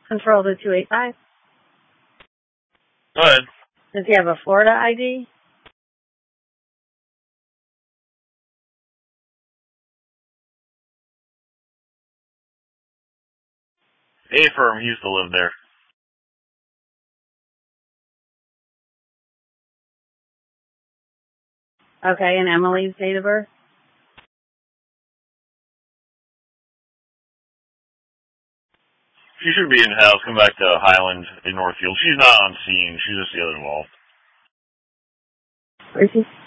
Control to 285. Go ahead. Does he have a Florida ID? A-firm, he used to live there. Okay, and Emily's date of birth? She should be in the house. Come back to Highland in Northfield. She's not on scene. She's just the other involved. Where's she?